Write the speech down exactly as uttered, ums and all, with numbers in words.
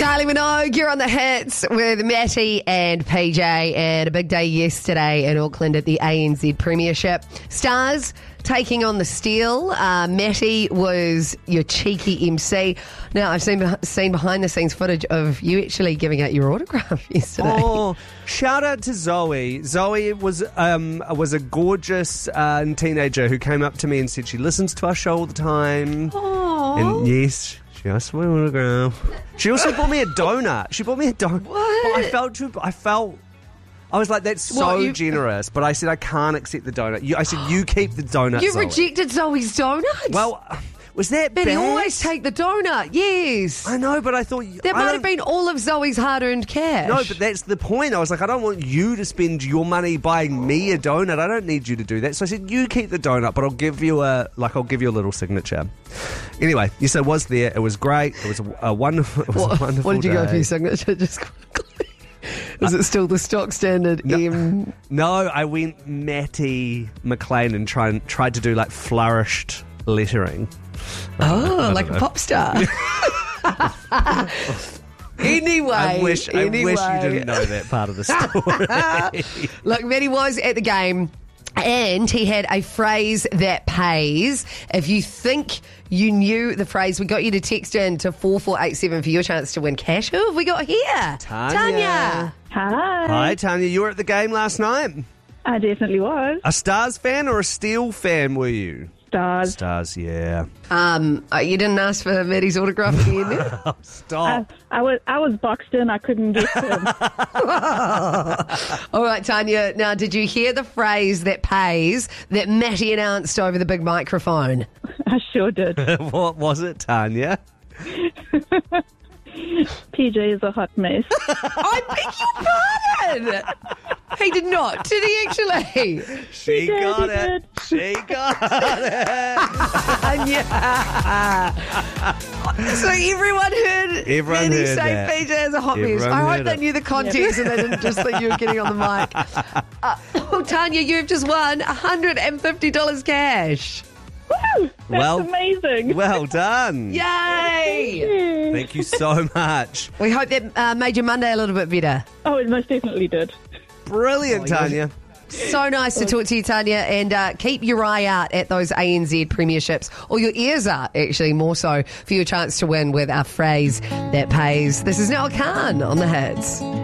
Kylie Minogue, you're on the hits with Matty and P J, and a big day yesterday in Auckland at the A N Z Premiership. Stars taking on the Steel. Uh, Matty was your cheeky M C. Now, I've seen seen behind the scenes footage of you actually giving out your autograph yesterday. Oh, shout out to Zoe. Zoe was um, was a gorgeous uh, teenager who came up to me and said she listens to our show all the time. Aww. And yes, she asked for my autograph. She also bought me a donut. She bought me a donut. What? But I felt too, I felt... I was like, that's so What, you- generous. But I said, I can't accept the donut. You, I said, you keep the donut, You Zoe. rejected Zoe's donut? Well, was that But bad? he always take the donut, yes. I know, but I thought... That I might don't- have been all of Zoe's hard-earned cash. No, but that's the point. I was like, I don't want you to spend your money buying me a donut. I don't need you to do that. So I said, you keep the donut, but I'll give you a like, I'll give you a little signature. Anyway, yes, I was there. It was great. It was a, a wonderful. It was What, a wonderful what did you day. go for your signature? Just quickly. Is it still the stock standard No. M? No, I went Matty McLean and tried tried to do like flourished lettering. Oh, like a pop star. Anyway, I wish I anyway. wish you didn't know that part of the story. Look, Matty was at the game and he had a phrase that pays. If you think you knew the phrase, we got you to text in to four four eight seven for your chance to win cash. Who have we got here? Tanya. Tanya. Hi. Hi, Tanya. You were at the game last night. I definitely was. A Stars fan or a Steel fan were you? Stars. Stars, yeah. Um, uh, you didn't ask for Matty's autograph again? I, Stop. I was I was boxed in. I couldn't get to him. All right, Tanya. Now, did you hear the phrase that pays that Matty announced over the big microphone? I sure did. What was it, Tanya? P J is a hot mess. I beg your pardon. He did not. Did he actually? She He did, got he it. She got it. Tanya. So everyone heard Everyone Matty heard say that. P J is a hot mess. Everyone I hope heard they it. knew the context and they didn't just think you were getting on the mic. Uh, oh, Tanya, you've just won one hundred fifty dollars cash. Woo! That's Well- amazing. Well done. Yay! Thank you so much. We hope that uh, made your Monday a little bit better. Oh, it most definitely did. Brilliant, Tanya. So nice to talk to you, Tanya, and uh, keep your eye out at those A N Z premierships, or your ears are actually more so, for your chance to win with our phrase that pays. This is Noah Khan on the hits.